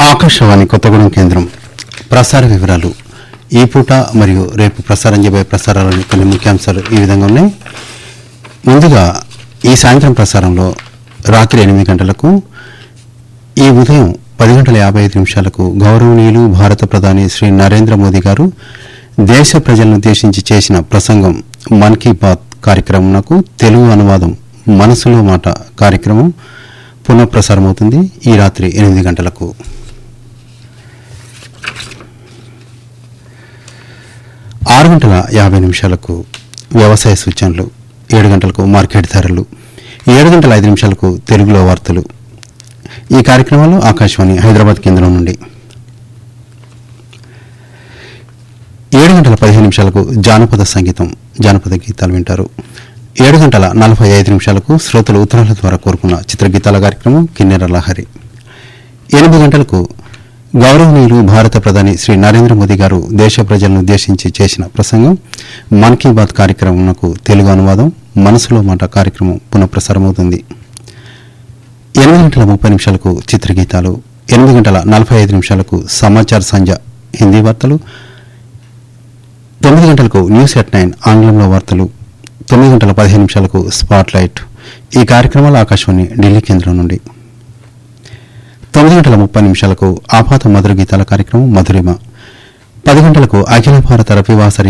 ఆకాశవాణి కొత్తగూడెం కేంద్రం ప్రసార వివరాలు. ఈ పూట మరియు రేపు ప్రసారం చేయబోయే ప్రసారాలని కొన్ని ముఖ్యాంశాలు ఈ విధంగా ఉన్నాయి. ముందుగా ఈ సాయంత్రం ప్రసారంలో రాత్రి 8 గంటలకు, ఈ ఉదయం 10:55 గౌరవనీయులు భారత ప్రధాని శ్రీ నరేంద్ర మోదీ గారు దేశ ప్రజలనుద్దేశించి చేసిన ప్రసంగం మన్ కీ బాత్ కార్యక్రమంకు తెలుగు అనువాదం మనసులో మాట కార్యక్రమం పునఃప్రసారమవుతుంది ఈ రాత్రి 8 గంటలకు. 6:50 వ్యవసాయ సూచనలు, 7 గంటలకు మార్కెట్ ధరలు, 7:05 తెలుగులో వార్తలు. ఈ కార్యక్రమాలు ఆకాశవాణి హైదరాబాద్ కేంద్రం నుండి. 7:15 జానపద సంగీతం, జానపద గీతాలు వింటారు. 7:45 శ్రోతలు ఉత్తరాల ద్వారా కోరుకున్న చిత్రగీతాల కార్యక్రమం కిన్నెర లహరి. 8 గంటలకు గౌరవనీయులు భారత ప్రధాని శ్రీ నరేంద్ర మోదీ గారు దేశ ప్రజలను ఉద్దేశించి చేసిన ప్రసంగం మన్ కీ బాత్ కార్యక్రమంకు తెలుగు అనువాదం మనసులో మాట కార్యక్రమం పునఃప్రసారమవుతుంది. 8:30 చిత్రగీతాలు, 8:45 సమాచార్ సంధ్య హిందీ వార్తలు, 9 గంటలకు న్యూస్ ఎట్ 9 ఆంగ్లంలో వార్తలు, 9:15 స్పాట్ లైట్. ఈ కార్యక్రమాలు ఆకాశవాణి ఢిల్లీ కేంద్రం నుండి. 9:30 ఆపాత మధుర గీతాల కార్యక్రమం మధురిమ. 10 గంటలకు అఖిల భారత రవివాసరి